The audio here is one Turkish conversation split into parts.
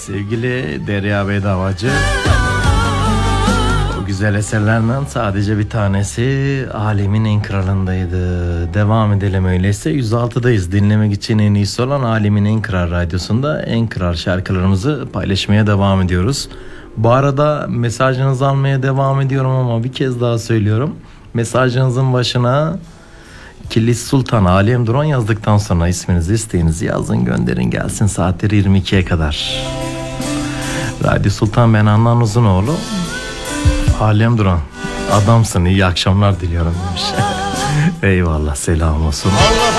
Sevgili Derya Bedavacı, o güzel eserlerden sadece bir tanesi Alemin en kralındaydı. Devam edelim öyleyse. 106'dayız. Dinlemek için en iyisi olan Alemin en kral radyosunda en kral şarkılarımızı paylaşmaya devam ediyoruz. Bu arada mesajınızı almaya devam ediyorum ama bir kez daha söylüyorum. Mesajınızın başına Kilis Sultan Alem Duran yazdıktan sonra isminizi, isteğinizi yazın, gönderin gelsin. Saatleri 22'ye kadar. Radyo Sultan, ben Adnan Uzunoğlu. Alem Duran, adamsın, iyi akşamlar diliyorum demiş. Eyvallah, selam olsun.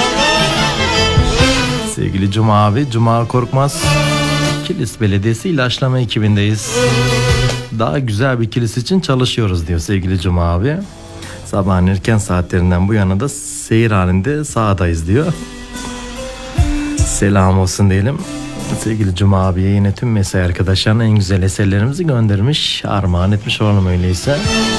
Sevgili Cuma abi, Cuma Korkmaz, Kilis Belediyesi ilaçlama ekibindeyiz. Daha güzel bir kilis için çalışıyoruz diyor sevgili Cuma abi. Sabahın erken saatlerinden bu yana da seyir halinde sahadayız diyor. Selam olsun diyelim. Sevgili Cuma abiye yine tüm mesai arkadaşlarına en güzel eserlerimizi göndermiş, armağan etmiş olalım öyleyse.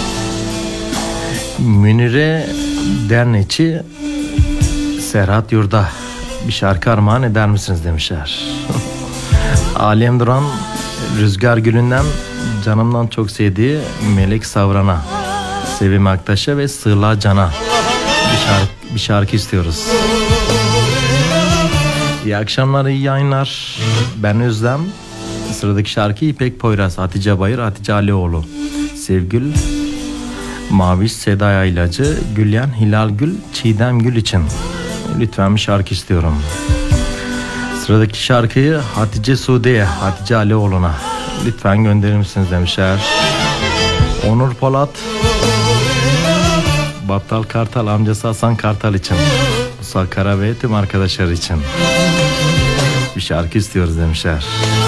Münire Dernekçi, Serhat Yurda, bir şarkı armağan eder misiniz demişler. Alem Duran, Rüzgar Gülü'nden canımdan çok sevdiği Melek Savran'a, Sevim Aktaş'a ve Sığla Can'a bir şarkı istiyoruz. İyi akşamlar, iyi yayınlar. Ben Özlem. Sıradaki şarkı İpek Poyraz, Hatice Bayır, Hatice Alioğlu, Sevgül, Maviş Seda Yaylacı, Gülyen Hilal Gül, Çiğdem Gül için lütfen bir şarkı istiyorum. Sıradaki şarkıyı Hatice Sude'ye, Hatice Alioğlu'na lütfen gönderir misiniz demişler. Onur Polat, Battal Kartal amcası Hasan Kartal için, Musa Kara ve tüm arkadaşlar için bir şarkı istiyoruz demişler.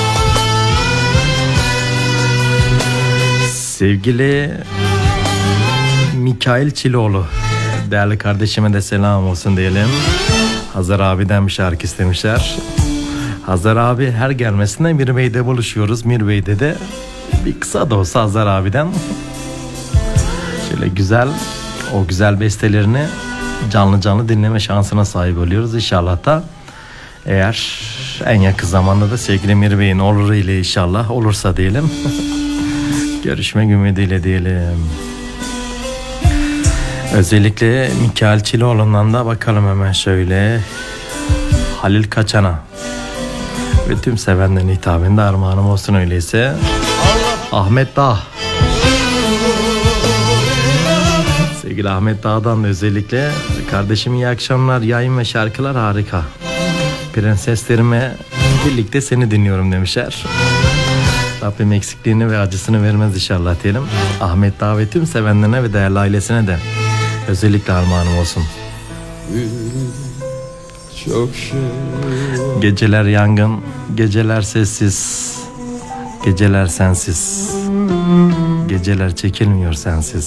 Sevgili Mikail Çiloğlu, değerli kardeşime de selam olsun diyelim. Hazar abiden bir şarkı istemişler. Hazar abi her gelmesinde Mirbey'de buluşuyoruz. Mirbey'de de bir kısa da olsa Hazar abiden şöyle güzel, o güzel bestelerini canlı canlı dinleme şansına sahip oluyoruz. İnşallah da eğer en yakın zamanda da sevgili Mirbey'in olur ile inşallah olursa diyelim. Görüşmek ümidiyle diyelim. Özellikle Mikail Çiloğlu'ndan da bakalım hemen şöyle. Halil Kaçan'a ve tüm sevenlerin hitabinde armağanım olsun öyleyse. Ahmet Dağ. Sevgili Ahmet Dağ'dan da özellikle kardeşim iyi akşamlar, yayın ve şarkılar harika. Prenseslerime birlikte seni dinliyorum demişler. Rabbim eksikliğini ve acısını vermez inşallah diyelim. Ahmet Dağ ve tüm sevenlerine ve değerli ailesine de özellikle armağanım olsun. Çok şey. Geceler yangın, geceler sessiz, geceler sensiz, geceler çekilmiyor sensiz.